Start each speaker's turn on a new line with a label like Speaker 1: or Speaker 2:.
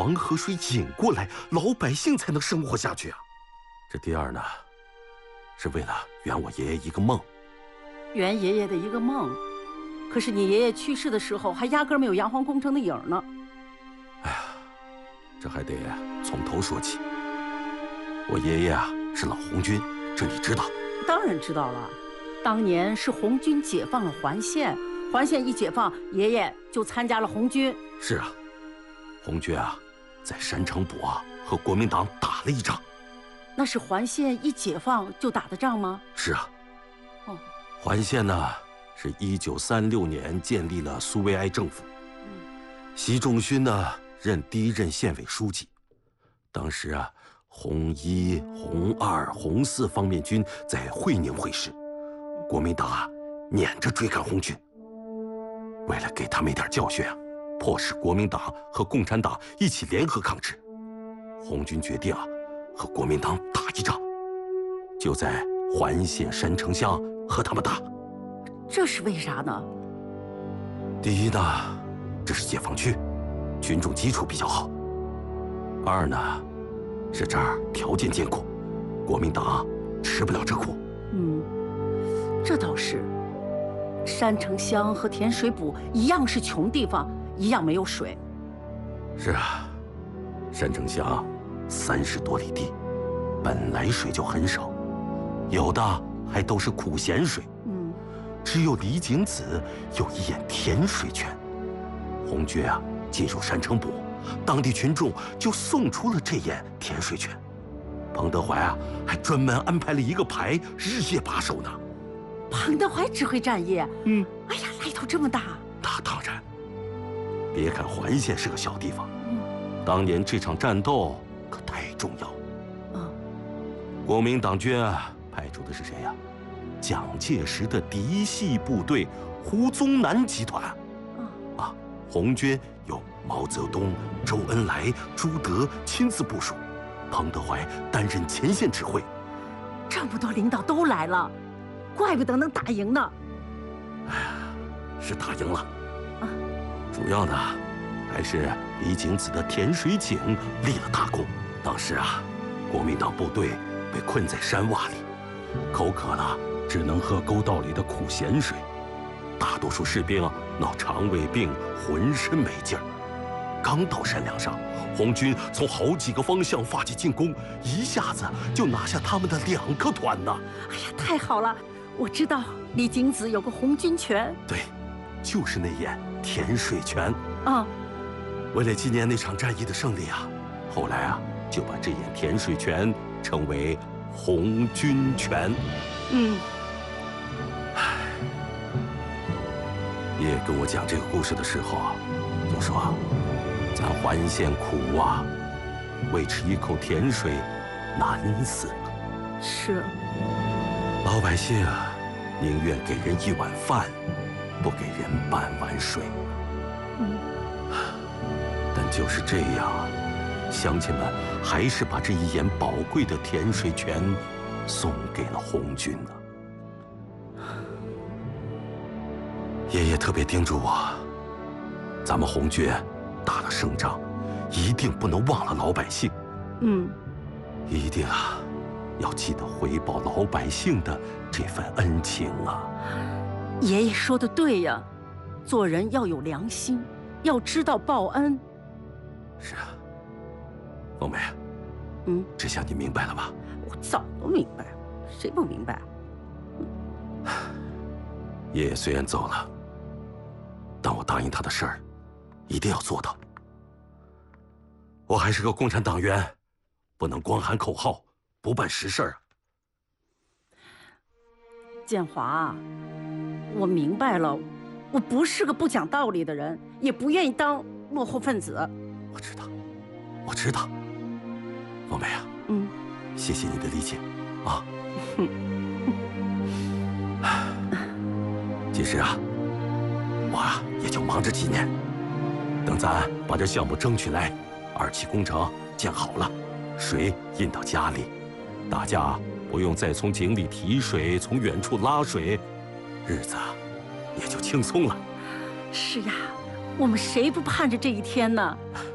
Speaker 1: 黄河水引过来，老百姓才能生活下去啊。这第二呢，是为了圆我爷爷一个梦。
Speaker 2: 圆爷爷的一个梦，可是你爷爷去世的时候，还压根没有阳皇工程的影呢。
Speaker 1: 哎呀，这还得从头说起。我爷爷啊是老红军，这你知道？
Speaker 2: 当然知道了，当年是红军解放了环县，环县一解放，爷爷就参加了红军。
Speaker 1: 是啊，红军啊，在山城堡啊和国民党打了一仗。
Speaker 2: 那是环县一解放就打的仗吗？
Speaker 1: 是啊。
Speaker 2: 哦，
Speaker 1: 环县呢是1936年建立了苏维埃政府。习仲勋呢任第一任县委书记。当时啊，红一、红二、红四方面军在会宁会师，国民党啊撵着追赶红军。为了给他们一点教训啊，迫使国民党和共产党一起联合抗日，红军决定啊和国民党打一仗，就在环县山城乡和他们打。
Speaker 2: 这是为啥呢？
Speaker 1: 第一呢，这是解放区，群众基础比较好；二呢，是这儿条件艰苦，国民党吃不了这苦。
Speaker 2: 这倒是。山城乡和甜水堡一样是穷地方，一样没有水。
Speaker 1: 是啊，山城乡30多里地，本来水就很少，有的还都是苦咸水。只有李景子有一眼甜水泉。红军啊进入山城堡，当地群众就送出了这眼甜水泉。彭德怀啊还专门安排了一个排，日夜把守呢。
Speaker 2: 彭德怀指挥战役？哎呀，来头这么大。
Speaker 1: 那当然。别看环县是个小地方，当年这场战斗可太重要。国民党军啊派出的是谁呀？蒋介石的嫡系部队胡宗南集团。红军由毛泽东、周恩来、朱德亲自部署，彭德怀担任前线指挥。
Speaker 2: 这么多领导都来了，怪不得能打赢呢。
Speaker 1: 哎呀，是打赢了。主要呢，还是李景子的甜水井立了大功。当时啊，国民党部队被困在山洼里，口渴了只能喝沟道里的苦咸水。大多数士兵闹肠胃病，浑身没劲儿。刚到山梁上，红军从好几个方向发起进攻，一下子就拿下他们的2个团呢。
Speaker 2: 哎呀，太好了！我知道李景子有个红军泉。
Speaker 1: 对，就是那眼甜水泉。为了纪念那场战役的胜利啊，后来啊就把这眼甜水泉称为红军泉。爷爷跟我讲这个故事的时候啊，就说咱环县苦啊，为吃一口甜水难死了。
Speaker 2: 是。
Speaker 1: 老百姓啊，宁愿给人一碗饭，不给人半碗水。但就是这样，乡亲们还是把这一眼宝贵的甜水泉送给了红军呢。爷爷特别叮嘱我，咱们红军打了胜仗，一定不能忘了老百姓。一定啊，要记得回报老百姓的这份恩情啊。
Speaker 2: 爷爷说的对呀，做人要有良心，要知道报恩。
Speaker 1: 是啊，凤梅。这下你明白了吧？
Speaker 2: 我早都明白，谁不明白？
Speaker 1: 爷爷虽然走了，但我答应他的事儿，一定要做到。我还是个共产党员，不能光喊口号，不办实事儿啊。
Speaker 2: 建华，我明白了，我不是个不讲道理的人，也不愿意当落后分子。
Speaker 1: 我知道，我知道。凤梅啊，谢谢你的理解啊。其实啊，我啊也就忙这几年，等咱把这项目争取来，2期工程建好了，水引到家里，大家不用再从井里提水，从远处拉水，日子也就轻松了。
Speaker 2: 是呀，我们谁不盼着这一天呢？